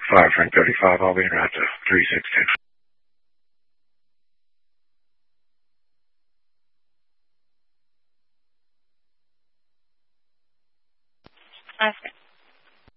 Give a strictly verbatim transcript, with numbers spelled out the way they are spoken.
five, Frank thirty-five, I'll be en route to three six two. Oscar.